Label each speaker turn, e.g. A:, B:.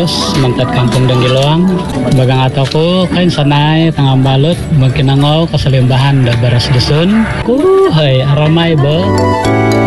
A: Terus mentat kampung Denggiloang bagang atauku kain sanai tengah balut mungkin nangau keselimbahan da beras dusun ku hai ramai be.